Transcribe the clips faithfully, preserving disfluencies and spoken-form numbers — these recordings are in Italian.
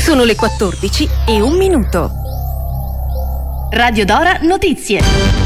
Sono le quattordici e un minuto. Radio Dora Notizie.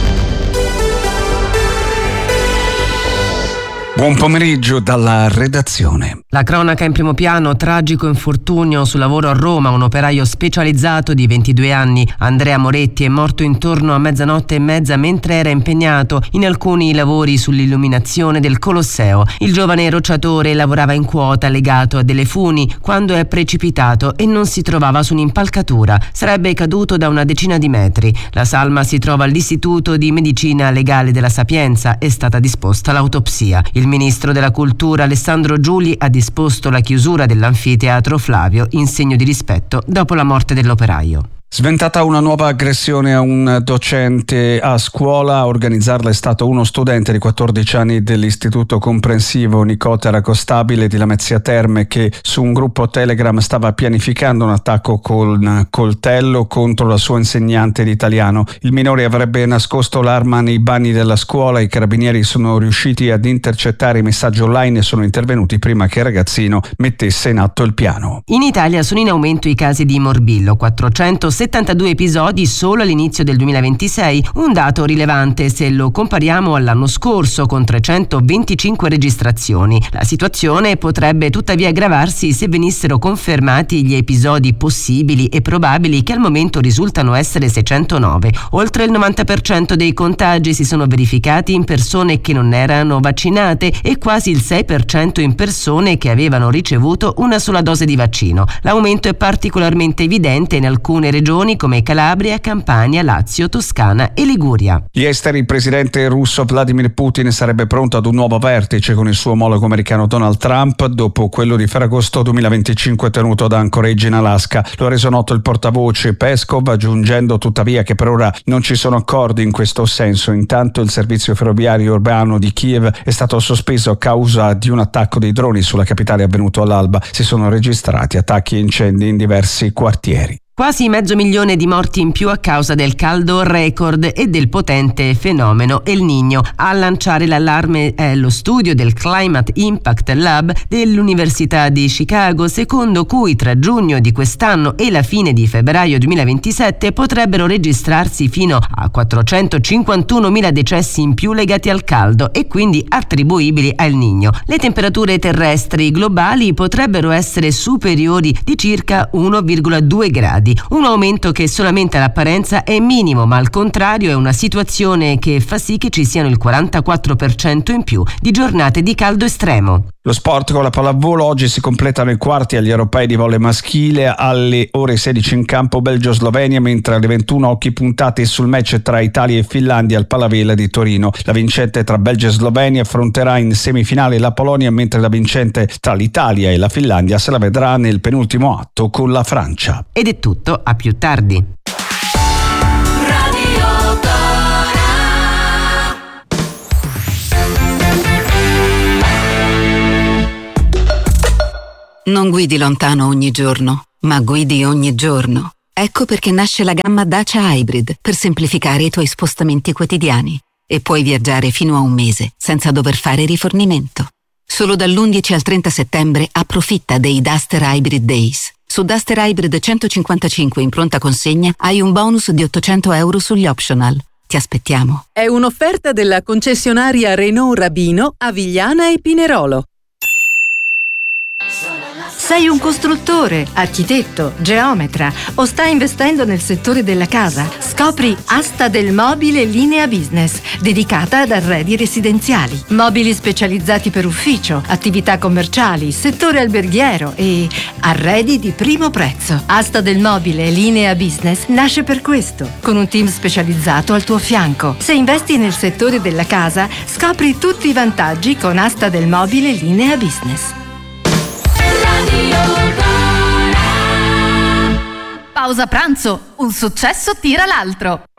Buon pomeriggio dalla redazione. La cronaca in primo piano, tragico infortunio sul lavoro a Roma. Un operaio specializzato di ventidue anni, Andrea Moretti, è morto intorno a mezzanotte e mezza mentre era impegnato in alcuni lavori sull'illuminazione del Colosseo. Il giovane rocciatore lavorava in quota legato a delle funi quando è precipitato e non si trovava su un'impalcatura. Sarebbe caduto da una decina di metri. La salma si trova all'Istituto di Medicina Legale della Sapienza. È stata disposta l'autopsia. Il ministro della Cultura Alessandro Giuli ha disposto la chiusura dell'anfiteatro Flavio in segno di rispetto dopo la morte dell'operaio. Sventata una nuova aggressione a un docente a scuola. A organizzarla è stato uno studente di quattordici anni dell'istituto comprensivo Nicotera Costabile di Lamezia Terme, che su un gruppo Telegram stava pianificando un attacco con coltello contro la sua insegnante di italiano. Il minore avrebbe nascosto l'arma nei bagni della scuola. I carabinieri sono riusciti ad intercettare i messaggi online e sono intervenuti prima che il ragazzino mettesse in atto il piano. In Italia sono in aumento i casi di morbillo, quattrocentosettantadue episodi solo all'inizio del duemilaventisei, un dato rilevante se lo compariamo all'anno scorso con trecentoventicinque registrazioni. La situazione potrebbe tuttavia aggravarsi se venissero confermati gli episodi possibili e probabili, che al momento risultano essere seicentonove. Oltre il novanta per cento dei contagi si sono verificati in persone che non erano vaccinate e quasi il sei per cento in persone che avevano ricevuto una sola dose di vaccino. L'aumento è particolarmente evidente in alcune regioni come Calabria, Campania, Lazio, Toscana e Liguria. Gli esteri. Il presidente russo Vladimir Putin sarebbe pronto ad un nuovo vertice con il suo omologo americano Donald Trump dopo quello di Ferragosto duemilaventicinque tenuto da Anchorage in Alaska. Lo ha reso noto il portavoce Peskov, aggiungendo tuttavia che per ora non ci sono accordi in questo senso. Intanto il servizio ferroviario urbano di Kiev è stato sospeso a causa di un attacco dei droni sulla capitale avvenuto all'alba. Si sono registrati attacchi e incendi in diversi quartieri. Quasi mezzo milione di morti in più a causa del caldo record e del potente fenomeno El Niño. A lanciare l'allarme è lo studio del Climate Impact Lab dell'Università di Chicago, secondo cui tra giugno di quest'anno e la fine di febbraio duemilaventisette potrebbero registrarsi fino a quattrocentocinquantunomila decessi in più legati al caldo e quindi attribuibili a El Niño. Le temperature terrestri globali potrebbero essere superiori di circa uno virgola due gradi. Un aumento che solamente all'apparenza è minimo, ma al contrario è una situazione che fa sì che ci siano il quarantaquattro per cento in più di giornate di caldo estremo. Lo sport con la pallavolo. Oggi si completano i quarti agli europei di volley maschile. Alle ore sedici in campo Belgio-Slovenia, mentre alle ventuno occhi puntati sul match tra Italia e Finlandia al Palavela di Torino. La vincente tra Belgio e Slovenia affronterà in semifinale la Polonia, mentre la vincente tra l'Italia e la Finlandia se la vedrà nel penultimo atto con la Francia. Ed è tutto, a più tardi. Non guidi lontano ogni giorno, ma guidi ogni giorno. Ecco perché nasce la gamma Dacia Hybrid per semplificare i tuoi spostamenti quotidiani. E puoi viaggiare fino a un mese senza dover fare rifornimento. Solo dall'undici al trenta settembre approfitta dei Duster Hybrid Days. Su Duster Hybrid centocinquantacinque in pronta consegna hai un bonus di ottocento euro sugli optional. Ti aspettiamo. È un'offerta della concessionaria Renault Rabino a Vigliana e Pinerolo. Sei un costruttore, architetto, geometra o stai investendo nel settore della casa? Scopri Asta del Mobile Linea Business, dedicata ad arredi residenziali. Mobili specializzati per ufficio, attività commerciali, settore alberghiero e arredi di primo prezzo. Asta del Mobile Linea Business nasce per questo, con un team specializzato al tuo fianco. Se investi nel settore della casa, scopri tutti i vantaggi con Asta del Mobile Linea Business. Pausa pranzo, un successo tira l'altro.